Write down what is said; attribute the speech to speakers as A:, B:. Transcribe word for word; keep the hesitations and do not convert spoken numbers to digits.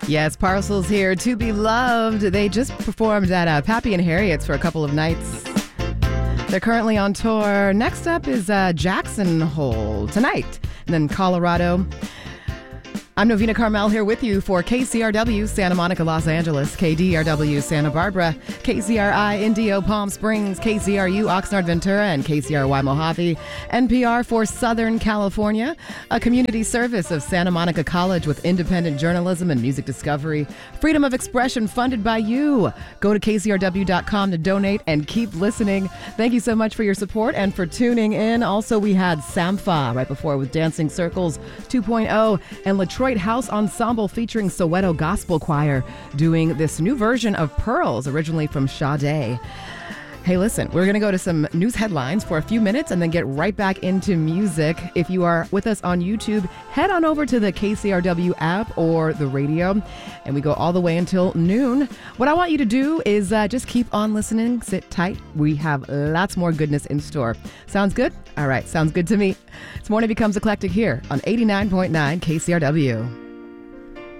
A: Yes, Parcels here, To Be Loved. They just performed at uh, Pappy and Harriet's for a couple of nights. They're currently on tour. Next up is uh, Jackson Hole tonight, and then Colorado. I'm Novena Carmel here with you for K C R W Santa Monica, Los Angeles, K D R W Santa Barbara, K C R I Indio Palm Springs, K C R U Oxnard Ventura, and K C R Y Mojave, N P R for Southern California, a community service of Santa Monica College with independent journalism and music discovery, freedom of expression funded by you. Go to K C R W dot com to donate and keep listening. Thank you so much for your support and for tuning in. Also, we had Sampha right before with Dancing Circles two point oh and Latroit House Ensemble featuring Soweto Gospel Choir doing this new version of Pearls, originally from Sade. Hey, listen, we're going to go to some news headlines for a few minutes and then get right back into music. If you are with us on YouTube, head on over to the K C R W app or the radio, and we go all the way until noon. What I want you to do is uh, just keep on listening, sit tight. We have lots more goodness in store. Sounds good? All right, sounds good to me. It's Morning Becomes Eclectic here on eighty-nine point nine K C R W.